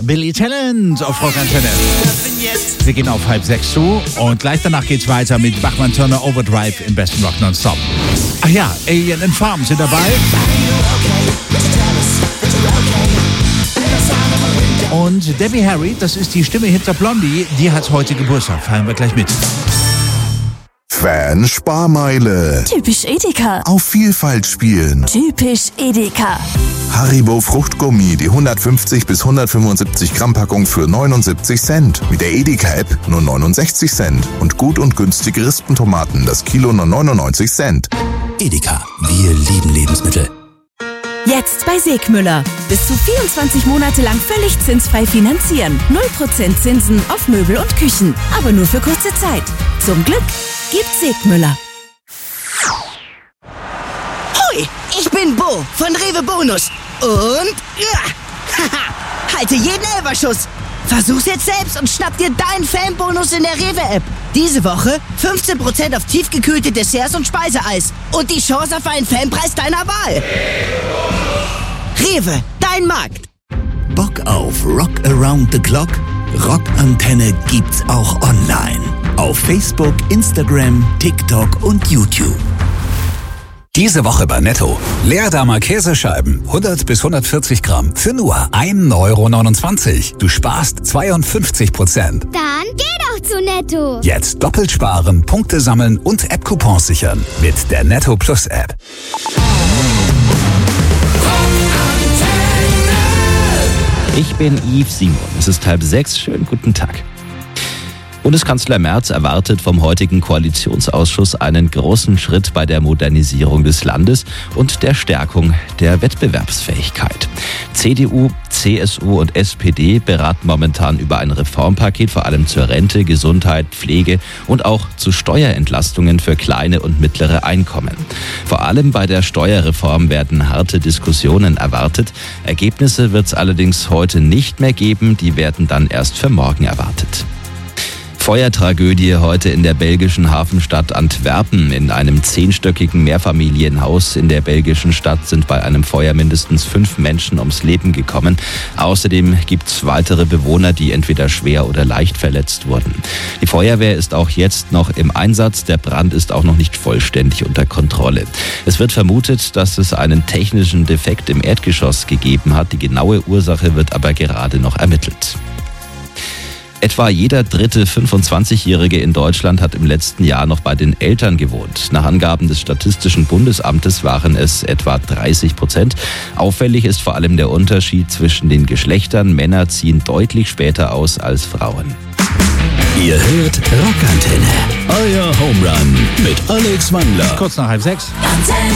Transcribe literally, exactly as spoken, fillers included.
Billy Talent auf Rock Antenne. Wir gehen auf halb sechs zu und gleich danach geht's weiter mit Bachmann Turner Overdrive im besten Rock Nonstop. Ach ja, Alien and Farm sind dabei. Und Debbie Harry, das ist die Stimme hinter Blondie, die hat heute Geburtstag. Feiern wir gleich mit. Fan-Sparmeile. Typisch Edeka. Auf Vielfalt spielen. Typisch Edeka. Haribo Fruchtgummi, die hundertfünfzig bis hundertfünfundsiebzig Gramm Packung für neunundsiebzig Cent. Mit der Edeka-App nur neunundsechzig Cent. Und gut und günstige Rispentomaten, das Kilo nur neunundneunzig Cent. Edeka, wir lieben Lebensmittel. Jetzt bei Segmüller. Bis zu vierundzwanzig Monate lang völlig zinsfrei finanzieren. null Prozent Zinsen auf Möbel und Küchen. Aber nur für kurze Zeit. Zum Glück gibt Segmüller. Hoi, ich bin Bo von Rewe Bonus. Und ja, haha, halte jeden Elferschuss. Versuch's jetzt selbst und schnapp dir deinen Fanbonus in der Rewe-App. Diese Woche fünfzehn Prozent auf tiefgekühlte Desserts und Speiseeis. Und die Chance auf einen Fanpreis deiner Wahl. Rewe, dein Markt. Bock auf Rock Around the Clock? Rock Antenne gibt's auch online. Auf Facebook, Instagram, TikTok und YouTube. Diese Woche bei Netto. Leerdamer Käsescheiben, hundert bis hundertvierzig Gramm, für nur ein Euro neunundzwanzig. Du sparst zweiundfünfzig Prozent. Dann geh doch zu Netto. Jetzt doppelt sparen, Punkte sammeln und App-Coupons sichern. Mit der Netto Plus App. Ich bin Yves Simon. Es ist halb sechs. Schönen guten Tag. Bundeskanzler Merz erwartet vom heutigen Koalitionsausschuss einen großen Schritt bei der Modernisierung des Landes und der Stärkung der Wettbewerbsfähigkeit. C D U, C S U und S P D beraten momentan über ein Reformpaket, vor allem zur Rente, Gesundheit, Pflege und auch zu Steuerentlastungen für kleine und mittlere Einkommen. Vor allem bei der Steuerreform werden harte Diskussionen erwartet. Ergebnisse wird es allerdings heute nicht mehr geben, die werden dann erst für morgen erwartet. Feuertragödie heute in der belgischen Hafenstadt Antwerpen. In einem zehnstöckigen Mehrfamilienhaus in der belgischen Stadt sind bei einem Feuer mindestens fünf Menschen ums Leben gekommen. Außerdem gibt es weitere Bewohner, die entweder schwer oder leicht verletzt wurden. Die Feuerwehr ist auch jetzt noch im Einsatz. Der Brand ist auch noch nicht vollständig unter Kontrolle. Es wird vermutet, dass es einen technischen Defekt im Erdgeschoss gegeben hat. Die genaue Ursache wird aber gerade noch ermittelt. Etwa jeder dritte fünfundzwanzigjährige in Deutschland hat im letzten Jahr noch bei den Eltern gewohnt. Nach Angaben des Statistischen Bundesamtes waren es etwa dreißig Prozent. Auffällig ist vor allem der Unterschied zwischen den Geschlechtern. Männer ziehen deutlich später aus als Frauen. Ihr hört Rock Antenne. Euer Home Run mit Alex Wandler. Kurz nach halb sechs.